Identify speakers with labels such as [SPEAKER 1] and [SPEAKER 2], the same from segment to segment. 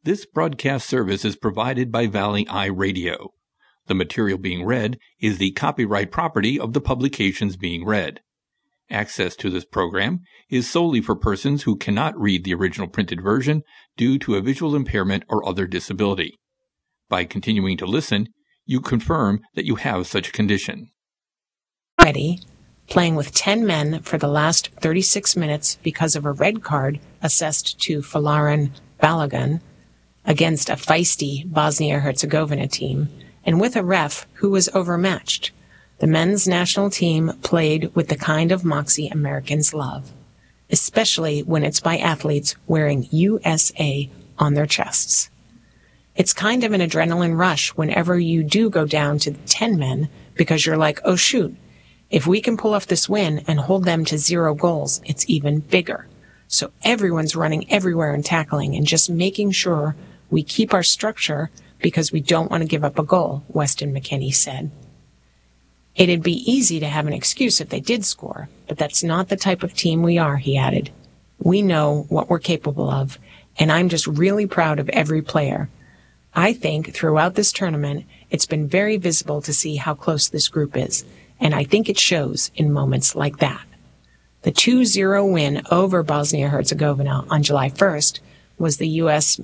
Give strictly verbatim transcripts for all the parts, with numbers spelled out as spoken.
[SPEAKER 1] This broadcast service is provided by Valley Eye Radio. The material being read is the copyright property of the publications being read. Access to this program is solely for persons who cannot read the original printed version due to a visual impairment or other disability. By continuing to listen, you confirm that you have such a condition.
[SPEAKER 2] Ready, playing with ten men for the last thirty-six minutes because of a red card assessed to Folarin Balogun against a feisty Bosnia-Herzegovina team, and with a ref who was overmatched. The men's national team played with the kind of moxie Americans love, especially when it's by athletes wearing U S A on their chests. It's kind of an adrenaline rush whenever you do go down to ten men because you're like, oh shoot, if we can pull off this win and hold them to zero goals, it's even bigger. So everyone's running everywhere and tackling and just making sure we keep our structure because we don't want to give up a goal, Weston McKennie said. It'd be easy to have an excuse if they did score, but that's not the type of team we are, he added. We know what we're capable of, and I'm just really proud of every player. I think throughout this tournament, it's been very visible to see how close this group is, and I think it shows in moments like that. The two zero win over Bosnia-Herzegovina on July first was the U S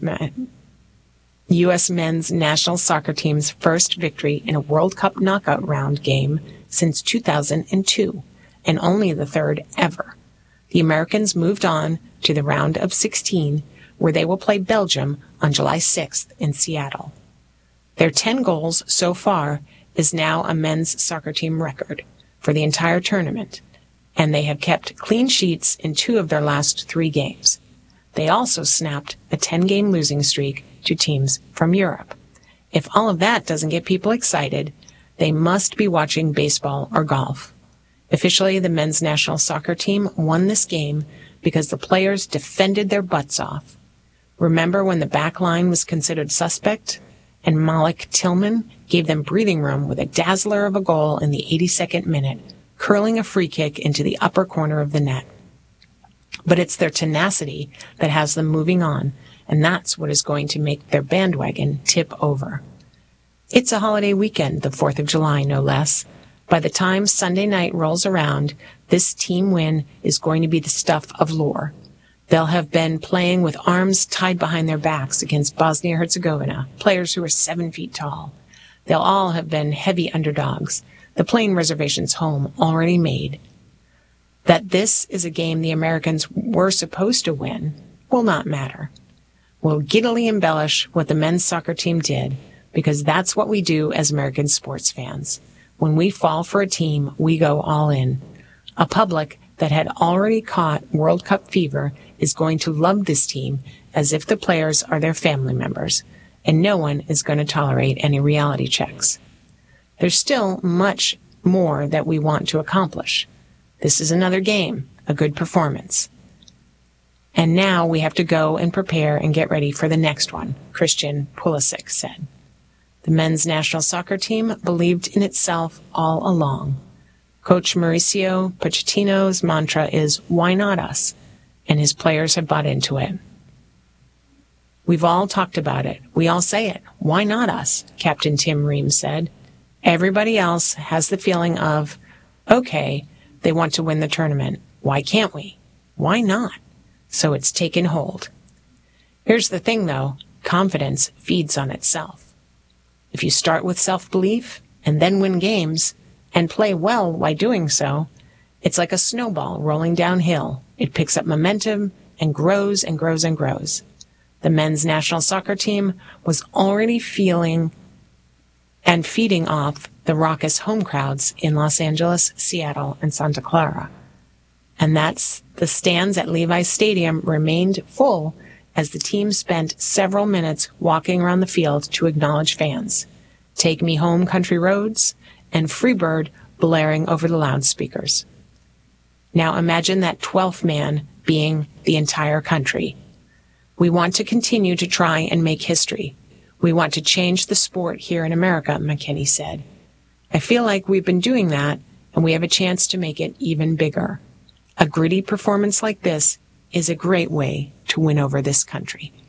[SPEAKER 2] U S men's national soccer team's first victory in a World Cup knockout round game since two thousand two, and only the third ever. The Americans moved on to the round of sixteen, where they will play Belgium on July sixth in Seattle. Their ten goals so far is now a men's soccer team record for the entire tournament, and they have kept clean sheets in two of their last three games. They also snapped a ten-game losing streak to teams from Europe. If all of that doesn't get people excited, they must be watching baseball or golf. Officially, the men's national soccer team won this game because the players defended their butts off. Remember when the back line was considered suspect and Malik Tillman gave them breathing room with a dazzler of a goal in the eighty-second minute, curling a free kick into the upper corner of the net. But it's their tenacity that has them moving on, and that's what is going to make their bandwagon tip over. It's a holiday weekend, the fourth of July, no less. By the time Sunday night rolls around, this team win is going to be the stuff of lore. They'll have been playing with arms tied behind their backs against Bosnia-Herzegovina, players who are seven feet tall. They'll all have been heavy underdogs, the plane reservations home already made. That this is a game the Americans were supposed to win will not matter. We'll giddily embellish what the men's soccer team did, because that's what we do as American sports fans. When we fall for a team, we go all in. A public that had already caught World Cup fever is going to love this team as if the players are their family members, and no one is going to tolerate any reality checks. There's still much more that we want to accomplish. This is another game, a good performance. And now we have to go and prepare and get ready for the next one, Christian Pulisic said. The men's national soccer team believed in itself all along. Coach Mauricio Pochettino's mantra is, why not us? And his players have bought into it. We've all talked about it. We all say it. Why not us? Captain Tim Ream said. Everybody else has the feeling of, okay, they want to win the tournament. Why can't we? Why not? So it's taken hold. Here's the thing, though. Confidence feeds on itself. If you start with self-belief and then win games and play well while doing so, it's like a snowball rolling downhill. It picks up momentum and grows and grows and grows. The men's national soccer team was already feeling and feeding off the raucous home crowds in Los Angeles, Seattle, and Santa Clara. And that's the stands at Levi's Stadium remained full as the team spent several minutes walking around the field to acknowledge fans. Take Me Home, Country Roads, and Freebird blaring over the loudspeakers. Now imagine that twelfth man being the entire country. We want to continue to try and make history. We want to change the sport here in America, McKennie said. I feel like we've been doing that, and we have a chance to make it even bigger. A gritty performance like this is a great way to win over this country.